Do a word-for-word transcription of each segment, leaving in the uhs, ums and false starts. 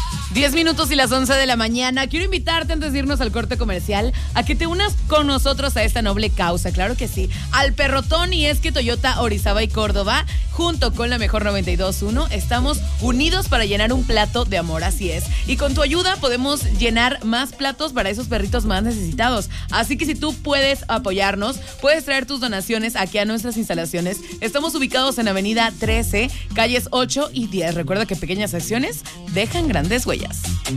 diez minutos y las once de la mañana. Quiero invitarte antes de irnos al corte comercial a que te unas con nosotros a esta noble causa, claro que sí, al Perrotón. Y es que Toyota Orizaba y Córdoba, junto con la Mejor noventa y dos punto uno, estamos unidos para llenar un plato de amor, así es. Y con tu ayuda podemos llenar más platos para esos perritos más necesitados. Así que si tú puedes apoyarnos, puedes traer tus donaciones aquí a nuestras instalaciones. Estamos ubicados en Avenida trece, calles ocho y diez. Recuerda que pequeñas acciones dejan grandes huellas.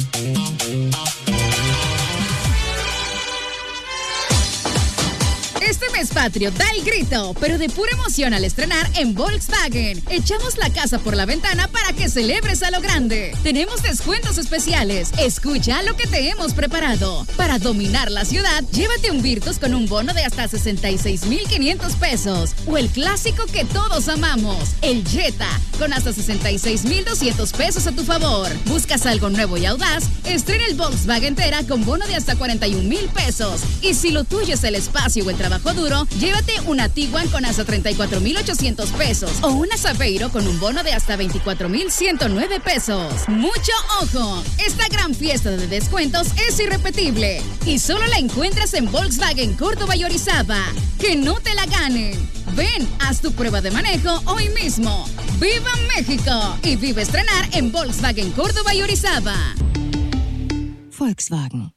Este mes patrio da el grito, pero de pura emoción al estrenar en Volkswagen. Echamos la casa por la ventana para que celebres a lo grande. Tenemos descuentos especiales. Escucha lo que te hemos preparado. Para dominar la ciudad, llévate un Virtus con un bono de hasta sesenta y seis mil quinientos pesos. O el clásico que todos amamos, el Jetta, con hasta sesenta y seis mil doscientos pesos a tu favor. ¿Buscas algo nuevo y audaz? Estrena el Volkswagen Tera con bono de hasta cuarenta y un mil pesos. Y si lo tuyo es el espacio o el trabajo duro, llévate una Tiguan con hasta treinta y cuatro mil ochocientos pesos o una Saveiro con un bono de hasta veinticuatro mil ciento nueve pesos. ¡Mucho ojo! Esta gran fiesta de descuentos es irrepetible y solo la encuentras en Volkswagen Córdoba y Orizaba. ¡Que no te la ganen! Ven, haz tu prueba de manejo hoy mismo. ¡Viva México! Y vive estrenar en Volkswagen Córdoba y Orizaba. Volkswagen.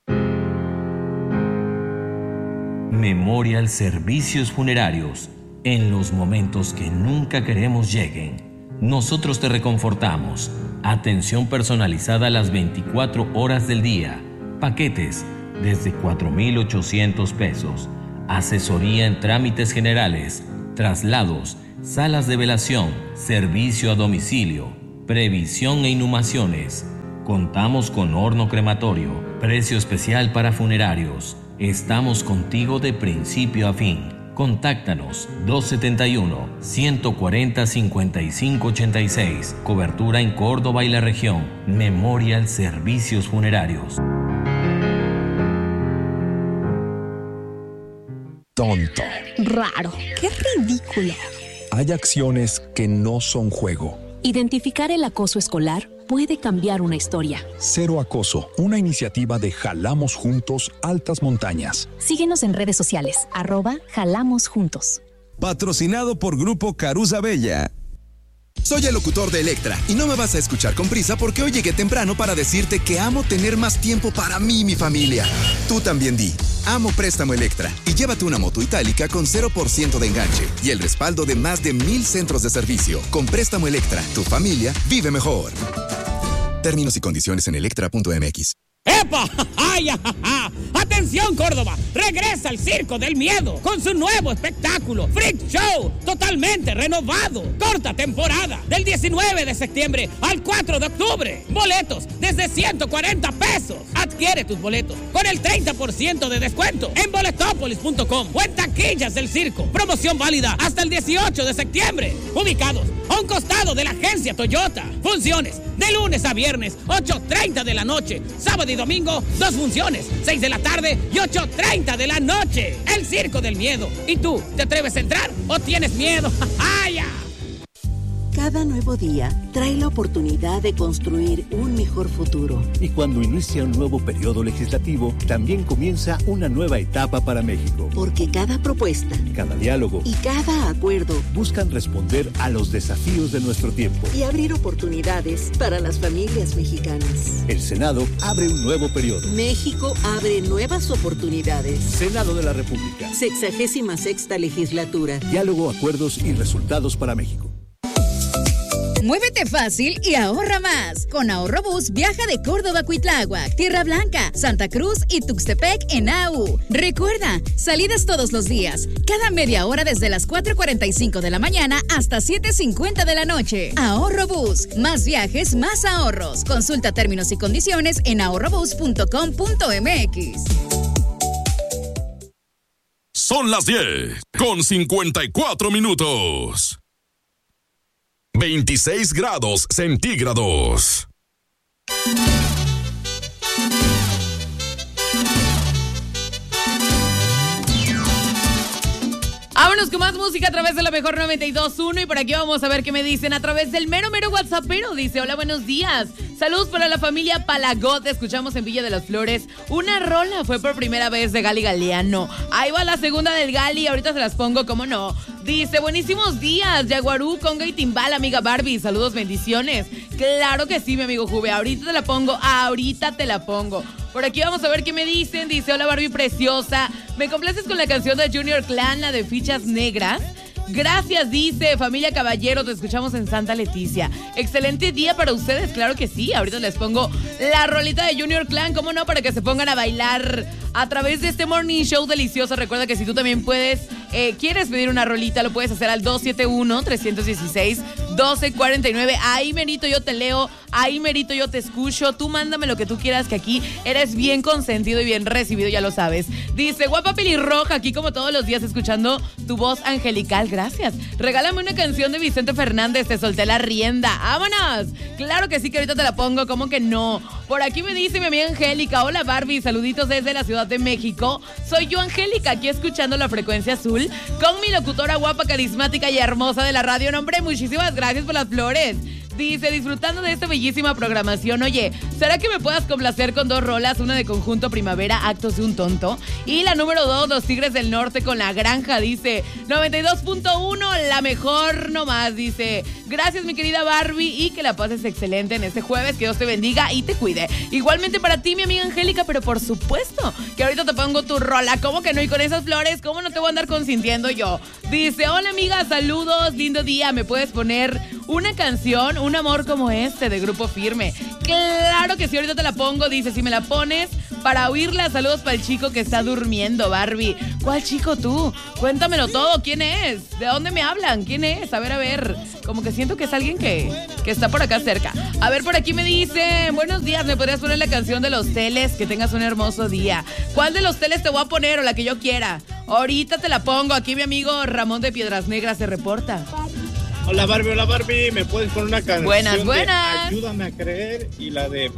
Memorial Servicios Funerarios. En los momentos que nunca queremos lleguen, nosotros te reconfortamos. Atención personalizada a las veinticuatro horas del día. Paquetes desde cuatro mil ochocientos pesos. Asesoría en trámites generales, traslados, salas de velación, servicio a domicilio, previsión e inhumaciones. Contamos con horno crematorio, precio especial para funerarios. Estamos contigo de principio a fin. Contáctanos dos setenta y uno, ciento cuarenta, cincuenta y cinco ochenta y seis. Cobertura en Córdoba y la región. Memorial Servicios Funerarios. Tonto. Raro. Qué ridículo. Hay acciones que no son juego. Identificar el acoso escolar puede cambiar una historia. Cero Acoso, una iniciativa de Jalamos Juntos Altas Montañas. Síguenos en redes sociales, arroba Jalamos Juntos. Patrocinado por Grupo Caruza Bella. Soy el locutor de Electra y no me vas a escuchar con prisa porque hoy llegué temprano para decirte que amo tener más tiempo para mí y mi familia. Tú también di, amo Préstamo Electra y llévate una moto itálica con cero por ciento de enganche y el respaldo de más de mil centros de servicio. Con Préstamo Electra, tu familia vive mejor. Términos y condiciones en electra punto m x. ¡Epa! ¡Ay, ajaja! ¡Atención, Córdoba! Regresa el Circo del Miedo con su nuevo espectáculo Freak Show, totalmente renovado. Corta temporada del diecinueve de septiembre al cuatro de octubre. Boletos desde ciento cuarenta pesos. Adquiere tus boletos con el treinta por ciento de descuento en boletopolis punto com o en taquillas del circo. Promoción válida hasta el dieciocho de septiembre. Ubicados a un costado de la agencia Toyota. Funciones de lunes a viernes, ocho treinta de la noche. Sábado y domingo, dos funciones, seis de la tarde y ocho treinta de la noche. El Circo del Miedo. ¿Y tú, te atreves a entrar o tienes miedo? ¡Ay! Cada nuevo día trae la oportunidad de construir un mejor futuro. Y cuando inicia un nuevo periodo legislativo, también comienza una nueva etapa para México. Porque cada propuesta, cada diálogo y cada acuerdo buscan responder a los desafíos de nuestro tiempo y abrir oportunidades para las familias mexicanas. El Senado abre un nuevo periodo. México abre nuevas oportunidades. Senado de la República. Sexagésima sexta legislatura. Diálogo, acuerdos y resultados para México. Muévete fácil y ahorra más. Con Ahorrobús viaja de Córdoba a Cuitláhuac, Tierra Blanca, Santa Cruz y Tuxtepec en A U. Recuerda, salidas todos los días, cada media hora desde las cuatro cuarenta y cinco de la mañana hasta siete cincuenta de la noche. Ahorrobús, más viajes, más ahorros. Consulta términos y condiciones en ahorrobús punto com punto m x. Son las diez con cincuenta y cuatro minutos. veintiséis grados centígrados. Vámonos con más música a través de la Mejor noventa y dos punto uno y por aquí vamos a ver qué me dicen a través del mero mero WhatsAppero. Dice, hola, buenos días. Saludos para la familia Palagot. Escuchamos en Villa de las Flores. Una rola fue por primera vez de Gali Galeano. Ahí va la segunda del Gali. Ahorita se las pongo, ¿cómo no? Dice, buenísimos días, Yaguarú, Conga y Timbal, amiga Barbie. Saludos, bendiciones. Claro que sí, mi amigo Juve. Ahorita te la pongo, ahorita te la pongo. Por aquí vamos a ver qué me dicen. Dice, hola Barbie preciosa. ¿Me complaces con la canción de Junior Clan, la de Fichas Negras? Gracias, dice familia Caballero, te escuchamos en Santa Leticia. Excelente día para ustedes, claro que sí. Ahorita les pongo la rolita de Junior Clan, cómo no, para que se pongan a bailar a través de este morning show delicioso. Recuerda que si tú también puedes, eh, quieres pedir una rolita, lo puedes hacer al dos siete uno, tres uno seis, uno dos cuatro nueve. Ahí merito yo te leo, ahí merito yo te escucho. Tú mándame lo que tú quieras, que aquí eres bien consentido y bien recibido, ya lo sabes. Dice, guapa pelirroja, aquí como todos los días escuchando tu voz angelical. Gracias. Regálame una canción de Vicente Fernández, te solté la rienda. ¡Vámonos! Claro que sí, que ahorita te la pongo, ¿cómo que no? Por aquí me dice mi amiga Angélica, hola Barbie, saluditos desde la Ciudad de México. Soy yo, Angélica, aquí escuchando la Frecuencia Azul con mi locutora guapa, carismática y hermosa de la radio. No, hombre, muchísimas gracias por las flores. Dice, disfrutando de esta bellísima programación. Oye, ¿será que me puedas complacer con dos rolas? Una de Conjunto Primavera, Actos de un Tonto. Y la número dos, Los Tigres del Norte con La Granja. Dice, noventa y dos punto uno, la mejor nomás. Dice, gracias mi querida Barbie y que la pases excelente en este jueves. Que Dios te bendiga y te cuide. Igualmente para ti, mi amiga Angélica, pero por supuesto que ahorita te pongo tu rola. ¿Cómo que no? Y con esas flores, ¿cómo no te voy a andar consintiendo yo? Dice, hola amiga, saludos, lindo día. ¿Me puedes poner una canción? Un amor como este de Grupo Firme. Claro que sí, ahorita te la pongo. Dice, si me la pones para oírla. Saludos para el chico que está durmiendo, Barbie. ¿Cuál chico tú? Cuéntamelo todo. ¿Quién es? ¿De dónde me hablan? ¿Quién es? A ver, a ver. Como que siento que es alguien que, que está por acá cerca. A ver, por aquí me dicen, buenos días, ¿me podrías poner la canción de Los Teles? Que tengas un hermoso día. ¿Cuál de Los Teles te voy a poner o la que yo quiera? Ahorita te la pongo. Aquí mi amigo Ramón de Piedras Negras se reporta. Hola Barbie, hola Barbie, ¿me puedes poner una canción? Buenas, buenas. De Ayúdame a creer y la de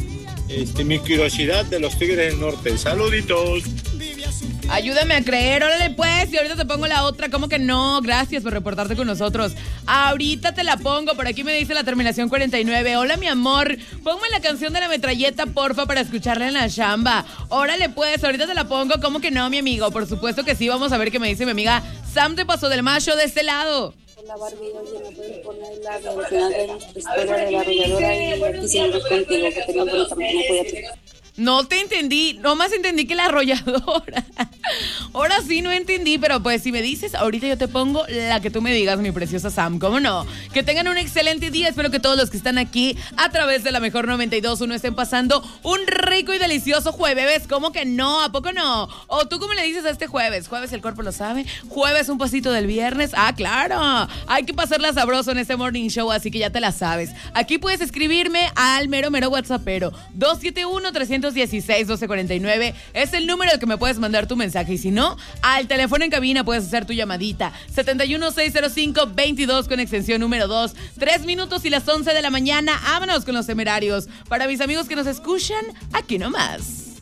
este, Mi curiosidad de Los Tigres del Norte. Saluditos. Ayúdame a creer, órale pues, y ahorita te pongo la otra, ¿cómo que no? Gracias por reportarte con nosotros. Ahorita te la pongo, por aquí me dice la terminación cuarenta y nueve. Hola mi amor, ponme la canción de La Metralleta, porfa, para escucharla en la chamba. Órale pues, ahorita te la pongo, ¿cómo que no, mi amigo? Por supuesto que sí, vamos a ver qué me dice mi amiga Sam de Paso del Macho de este lado. Hola Barbie, oye, ¿me puedes poner la del final de nuestra historia de la arrolladora y aquí seguimos contigo? Que tengas bonita mañana, cuídate. No te entendí, nomás entendí que la arrolladora. Ahora sí no entendí, pero pues si me dices, ahorita yo te pongo la que tú me digas, mi preciosa Sam, ¿cómo no? Que tengan un excelente día, espero que todos los que están aquí a través de la mejor noventa y dos punto uno estén pasando un rico y delicioso jueves, ¿cómo que no? ¿A poco no? O tú cómo le dices a este jueves, jueves el cuerpo lo sabe, jueves un pasito del viernes, ah claro, hay que pasarla sabroso en este morning show, así que ya te la sabes. Aquí puedes escribirme al mero mero WhatsAppero, dos siete uno, tres uno seis, uno dos cuatro nueve, es el número al que me puedes mandar tu mensaje, y si no, al teléfono en cabina puedes hacer tu llamadita, setenta y uno, seiscientos cinco, veintidós con extensión número dos, tres minutos y las once de la mañana, vámonos con los temerarios, para mis amigos que nos escuchan, aquí nomás.